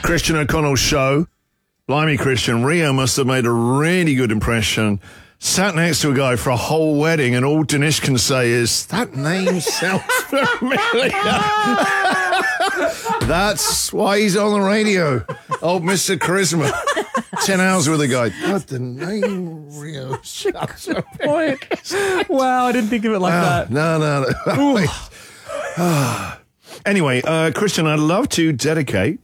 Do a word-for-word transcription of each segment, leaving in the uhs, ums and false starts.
Christian O'Connell's show. Blimey, Christian, Rio must have made a really good impression. Sat next to a guy for a whole wedding, and all Dinesh can say is, that name sounds familiar. That's why he's on the radio. Old Mister Charisma. Ten hours with a guy. God, the name Rio sounds familiar. Wow, I didn't think of it like Ah, that. No, no, no. Ah. Anyway, uh, Christian, I'd love to dedicate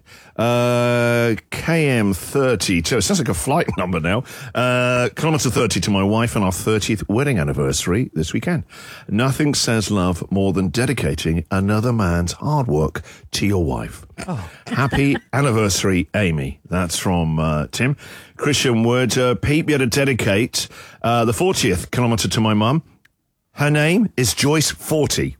uh, K M thirty to, it sounds like a flight number now, uh, kilometre thirty to my wife and our thirtieth wedding anniversary this weekend. Nothing says love more than dedicating another man's hard work to your wife. Oh. Happy anniversary, Amy. That's from uh, Tim. Christian, would uh, Pete be able to dedicate uh, the fortieth kilometre to my mum? Her name is Joyce forty.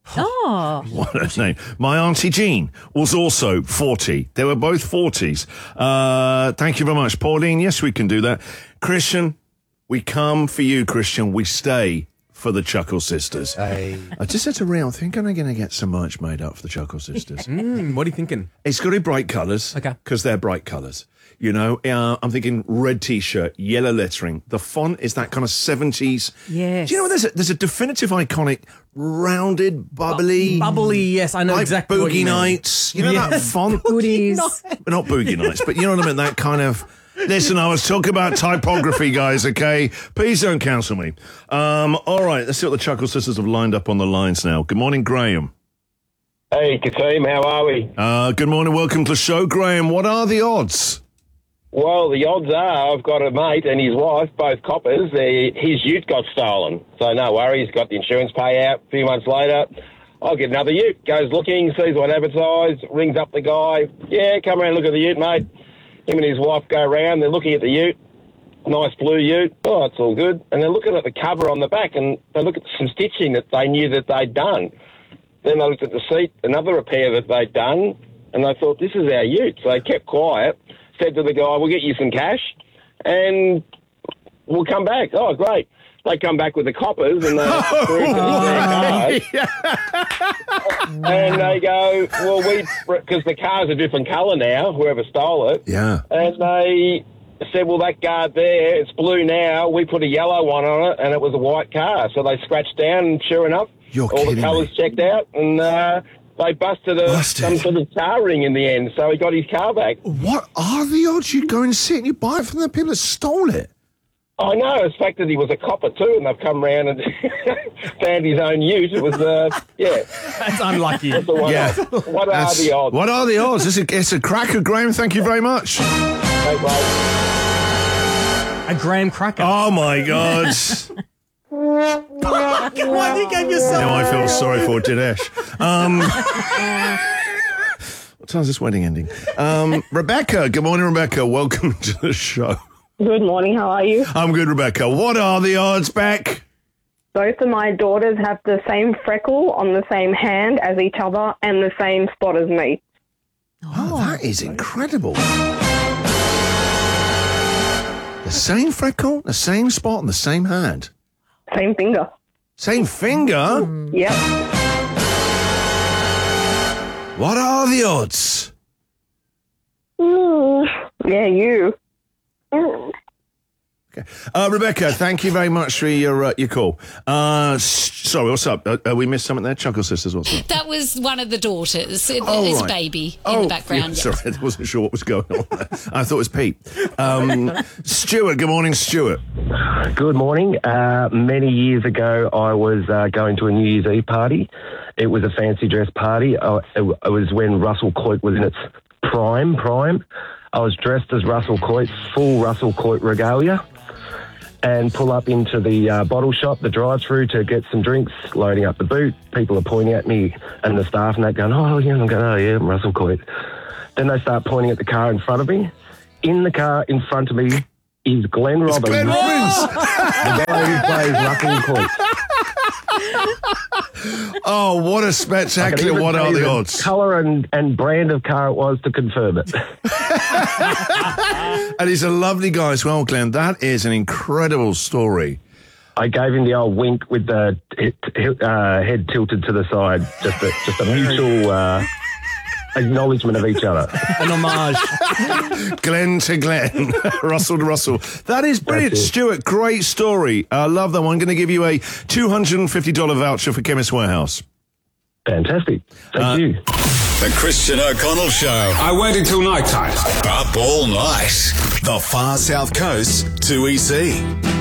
Oh. What a name. My Auntie Jean was also forty. They were both forties. Uh, thank you very much. Pauline, yes, we can do that. Christian, we come for you, Christian. We stay for the Chuckle Sisters. Hey. I just said to Rio, I think I'm going to get some merch made up for the Chuckle Sisters. Mm, what are you thinking? It's got to be bright colours. Okay. Because they're bright colours. You know, uh, I'm thinking red T-shirt, yellow lettering. The font is that kind of seventies. Yes. Do you know what? There's a, there's a definitive iconic, rounded, bubbly. Bubbly, yes, I know like exactly what Boogie you mean. Nights. You know that Yes. font? Goodies. Not Boogie Nights, but you know what I mean? That kind of... Listen, I was talking about typography, guys, okay? Please don't cancel me. Um, all right, let's see what the Chuckle Sisters have lined up on the lines now. Good morning, Graham. Hey, Kateem, how are we? Uh, good morning, welcome to the show. Graham, what are the odds? Well, the odds are I've got a mate and his wife, both coppers. They, his ute got stolen. So no worries, got the insurance payout. A few months later, I'll get another ute. Goes looking, sees one advertised, rings up the guy. Yeah, come around and look at the ute, mate. Him and his wife go around, they're looking at the ute. Nice blue ute. Oh, it's all good. And they're looking at the cover on the back, and they look at some stitching that they knew that they'd done. Then they looked at the seat, another repair that they'd done, and they thought, this is our ute. So they kept quiet, said to the guy, we'll get you some cash, and we'll come back. Oh, great. They come back with the coppers, and they oh, their cars. And they go, well, we, because the car's a different colour now, whoever stole it. Yeah. And they said, well, that guard there, it's blue now. We put a yellow one on it, and it was a white car. So they scratched down, and sure enough, You're all the kidding colours me. checked out, and uh, they busted, a, Busted. some sort of car ring in the end. So he got his car back. What are the odds you'd go and sit and you buy it from the people that stole it? I know, it's the fact that he was a copper too, and they've come round and found his own ute. It was, uh, yeah. That's unlucky. That's the one Yeah. off. What That's- are the odds? What are the odds? It's a, it's a cracker, Graham. Thank you very much. Thanks, mate. A graham cracker. Oh, my God. Why you gave yourself? Now I feel sorry for Dinesh. Um, what time's this wedding ending? Um, Rebecca. Good morning, Rebecca. Welcome to the show. Good morning, how are you? I'm good, Rebecca. What are the odds, Beck? Both of my daughters have the same freckle on the same hand as each other and the same spot as me. Oh, that is incredible. The same freckle, the same spot, and the same hand. Same finger. Same finger? Yep. What are the odds? Mm, yeah, you. Mm. Uh, Rebecca, thank you very much for your uh, your call. Uh, s- sorry, what's up? Uh, uh, we missed something there? Chuckle Sisters, what's up? That was one of the daughters. It, Oh, it's right. baby in Oh, the background. yeah, yes. sorry, I wasn't sure what was going on there. I thought it was Pete. Um, Stuart, good morning, Stuart. Good morning. Uh, many years ago, I was uh, going to a New Year's Eve party. It was a fancy dress party. Uh, it, it was when Russell Coight was in its prime, prime. I was dressed as Russell Coight, full Russell Coight regalia, and pull up into the uh, bottle shop, the drive-through, to get some drinks, loading up the boot. People are pointing at me, and the staff and that going, oh, yeah, I'm going, oh, yeah, I'm Russell Coight. Then they start pointing at the car in front of me. In the car in front of me is Glenn It's Robbins, Glenn Robbins. the guy who plays Russell Coight. Oh, what a spectacular, what are the odds? Colour and, and brand of car it was to confirm it. And he's a lovely guy as well, Glenn. That is an incredible story. I gave him the old wink with the uh, head tilted to the side, just a, just a mutual uh, acknowledgement of each other. An homage. Glenn to Glenn, Russell to Russell. That is brilliant, That's it. Stuart. Great story. I love that one. I'm going to give you a two hundred fifty dollars voucher for Chemist Warehouse. Fantastic. Thank Uh, you. The Christian O'Connell Show. I wait until night time. Up all night. The far south coast, two E C.